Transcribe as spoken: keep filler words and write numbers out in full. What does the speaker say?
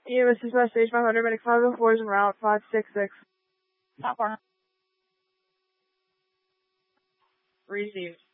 E M S dispatch stage five hundred, medic five oh four is en route, five six six. Not far. Received.